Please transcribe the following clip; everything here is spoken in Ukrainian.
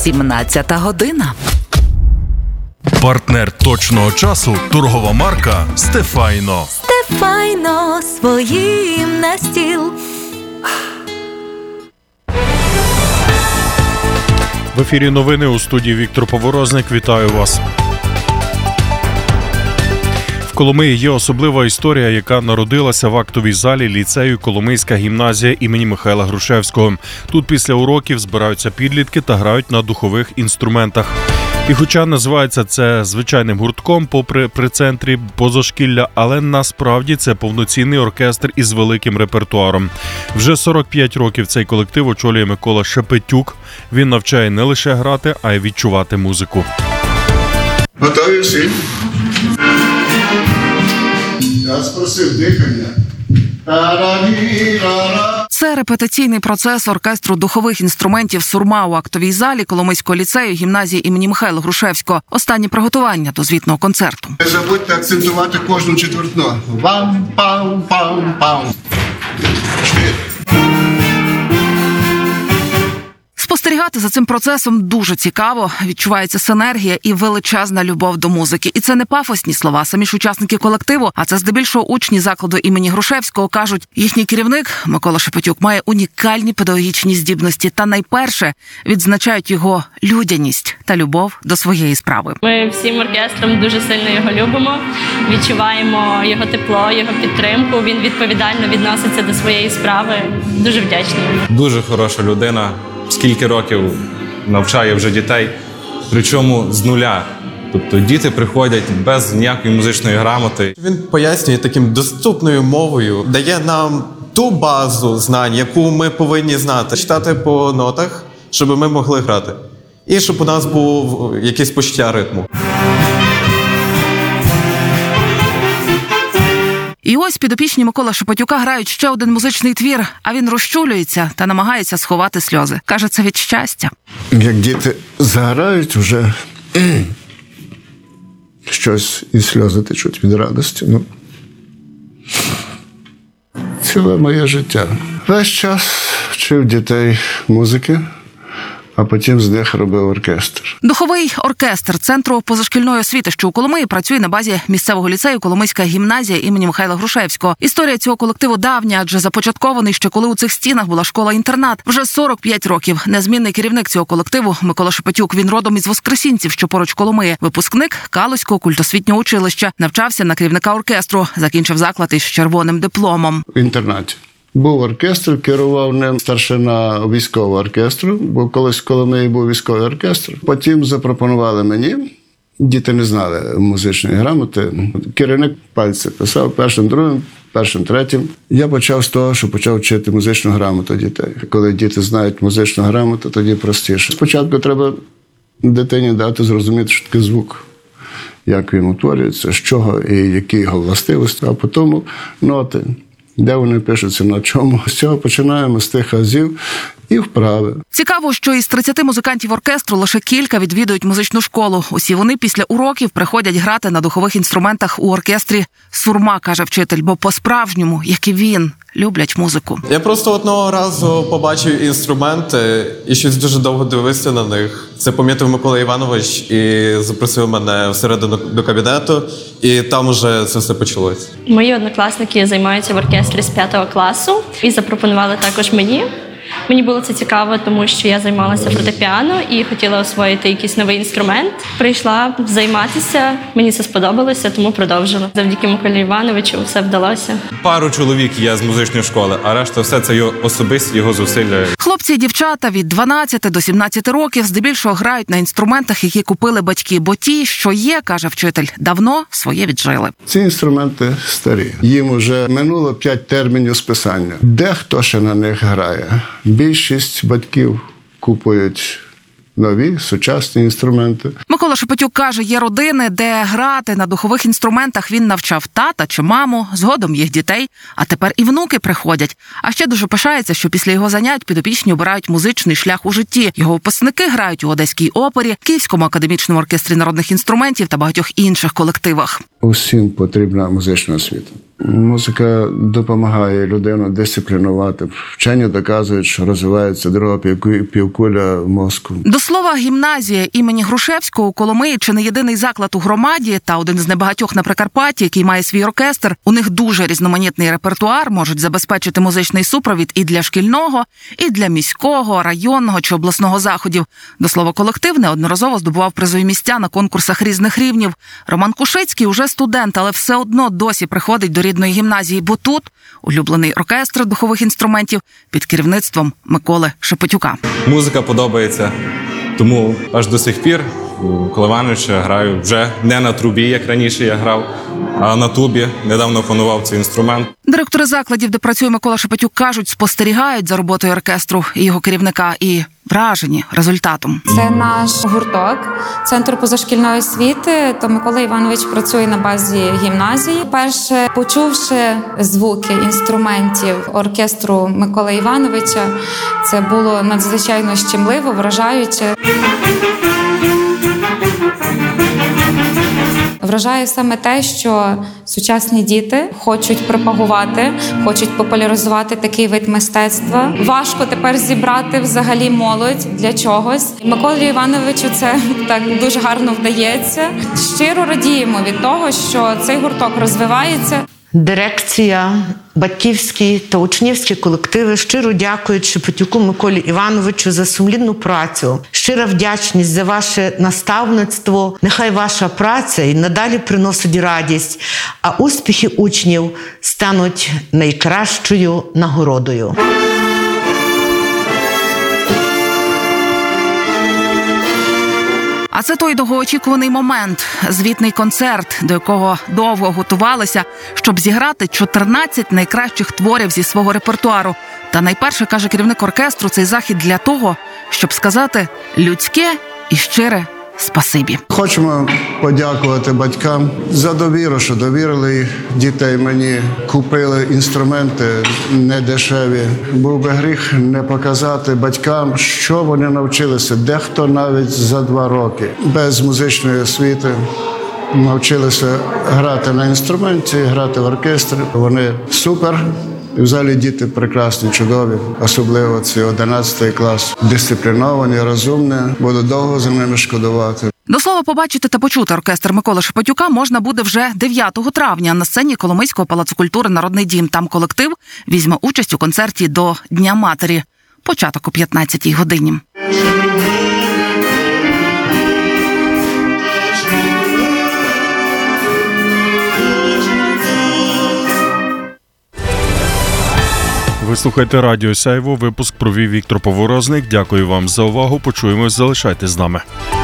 17 година. Партнер точного часу – торгова марка «Стефайно». Стефайно своїм на стіл. В ефірі новини, у студії Віктор Поворозник. Вітаю вас. В Коломиї є особлива історія, яка народилася в актовій залі ліцею Коломийська гімназія імені Михайла Грушевського. Тут після уроків збираються підлітки та грають на духових інструментах. І хоча називається це звичайним гуртком, попри при центрі позашкілля, але насправді це повноцінний оркестр із великим репертуаром. Вже 45 років цей колектив очолює Микола Шепетюк. Він навчає не лише грати, а й відчувати музику. Готові всі? Я спросив дихання. Це репетиційний процес оркестру духових інструментів «Сурма» у актовій залі Коломийського ліцею гімназії імені Михайла Грушевського. Останні приготування до звітного концерту. Не забудьте акцентувати кожну четвертну. Пам-пам-пам-пам. Спостерігати за цим процесом дуже цікаво. Відчувається синергія і величезна любов до музики. І це не пафосні слова. Самі ж учасники колективу, а це здебільшого учні закладу імені Грушевського, кажуть, їхній керівник Микола Шепетюк має унікальні педагогічні здібності. Та найперше відзначають його людяність та любов до своєї справи. Ми всім оркестром дуже сильно його любимо, відчуваємо його тепло, його підтримку. Він відповідально відноситься до своєї справи. Дуже вдячний. Дуже хороша людина. Скільки років навчає вже дітей, причому з нуля. Тобто діти приходять без ніякої музичної грамоти. Він пояснює таким доступною мовою, дає нам ту базу знань, яку ми повинні знати. Читати по нотах, щоб ми могли грати. І щоб у нас був якесь почуття ритму. І ось підопічні Миколи Шепетюка грають ще один музичний твір, а він розчулюється та намагається сховати сльози. Каже, це від щастя. Як діти заграють, вже щось і сльози течуть від радості. Ціле моє життя. Весь час вчив дітей музики, а потім з них робив оркестр. Духовий оркестр Центру позашкільної освіти, що у Коломиї, працює на базі місцевого ліцею Коломийська гімназія імені Михайла Грушевського. Історія цього колективу давня, адже започаткований ще коли у цих стінах була школа-інтернат. Вже 45 років. Незмінний керівник цього колективу Микола Шепетюк. Він родом із Воскресінців, що поруч Коломиї. Випускник Калузького культосвітнього училища. Навчався на керівника оркестру. Закінчив заклад із червоним дипломом. В інтернаті. Був оркестр, керував ним старшина військового оркестру, бо колись в Коломиї був військовий оркестр. Потім запропонували мені, діти не знали музичної грамоти, керівник пальці писав першим, другим, першим, третім. Я почав з того, що почав вчити музичну грамоту дітей. Коли діти знають музичну грамоту, тоді простіше. Спочатку треба дитині дати зрозуміти, що таке звук, як він утворюється, з чого і які його властивості, а потім ноти. Де вони пишуться, на чому. З цього починаємо, з тих азів і вправи. Цікаво, що із 30 музикантів оркестру лише кілька відвідують музичну школу. Усі вони після уроків приходять грати на духових інструментах у оркестрі «Сурма», каже вчитель, бо по-справжньому, як і він, люблять музику. Я просто одного разу побачив інструменти і щось дуже довго дивився на них. Це помітив Микола Іванович і запросив мене всередину до кабінету, і там уже це все почалось. Мої однокласники займаються в оркестрі з 5 класу і запропонували також мені. Мені було це цікаво, тому що я займалася фортепіано і хотіла освоїти якийсь новий інструмент. Прийшла займатися, мені це сподобалося, тому продовжила. Завдяки Миколі Івановичу все вдалося. Пару чоловік є з музичної школи, а решта все це його особисті, його зусилля. Хлопці і дівчата від 12 до 17 років здебільшого грають на інструментах, які купили батьки, бо ті, що є, каже вчитель, давно своє віджили. Ці інструменти старі. Їм уже минуло 5 термінів списання. Дехто ще на них грає. Більшість батьків купують нові, сучасні інструменти. Микола Шепетюк каже, є родини, де грати на духових інструментах він навчав тата чи маму, згодом їх дітей, а тепер і внуки приходять. А ще дуже пишається, що після його занять підопічні обирають музичний шлях у житті. Його випускники грають у Одеській опері, Київському академічному оркестрі народних інструментів та багатьох інших колективах. Усім потрібна музична освіта. Музика допомагає людину дисциплінувати. Вчені доказують, що розвивається друга півкуля мозку. До слова, гімназія імені Грушевського у Коломиї чи не єдиний заклад у громаді та один з небагатьох на Прикарпатті, який має свій оркестр. У них дуже різноманітний репертуар, можуть забезпечити музичний супровід і для шкільного, і для міського, районного чи обласного заходів. До слова, колектив неодноразово здобував призові місця на конкурсах різних рівнів. Роман Кушицький уже студент, але все одно досі приходить до рідної гімназії, бо тут улюблений оркестр духових інструментів під керівництвом Миколи Шепетюка. Музика подобається, тому аж до сих пір у Коливановича граю вже не на трубі, як раніше я грав, а на тубі. Недавно опанував цей інструмент. Директори закладів, де працює Микола Шепетюк, кажуть, спостерігають за роботою оркестру і його керівника і вражені результатом. Це наш гурток, Центр позашкільної освіти. То Микола Іванович працює на базі гімназії. Перше, почувши звуки інструментів оркестру Миколи Івановича, це було надзвичайно щемливо, вражаюче. Вражає саме те, що сучасні діти хочуть пропагувати, хочуть популяризувати такий вид мистецтва. Важко тепер зібрати взагалі молодь для чогось. Миколі Івановичу це так дуже гарно вдається. Щиро радіємо від того, що цей гурток розвивається. Дирекція, батьківські та учнівські колективи щиро дякують Шепетюку Миколі Івановичу за сумлінну працю. Щира вдячність за ваше наставництво. Нехай ваша праця і надалі приносить радість, а успіхи учнів стануть найкращою нагородою. А це той довгоочікуваний момент – звітний концерт, до якого довго готувалися, щоб зіграти 14 найкращих творів зі свого репертуару. Та найперше, каже керівник оркестру, цей захід для того, щоб сказати людське і щире спасибі. Хочемо подякувати батькам за довіру, що довірили дітей мені, купили інструменти недешеві. Був би гріх не показати батькам, що вони навчилися. Дехто навіть за 2 роки без музичної освіти навчилися грати на інструменті, грати в оркестрі. Вони супер. І взагалі діти прекрасні, чудові, особливо ці 11 клас. Дисципліновані, розумні, буду довго за ними шкодувати. До слова, побачити та почути оркестр Миколи Шепетюка можна буде вже 9 травня на сцені Коломийського палацу культури «Народний дім». Там колектив візьме участь у концерті до Дня матері. Початок о 15-й годині. Ви слухаєте Радіо Сяйво. Випуск провів Віктор Поворозник. Дякую вам за увагу. Почуємось. Залишайтесь з нами.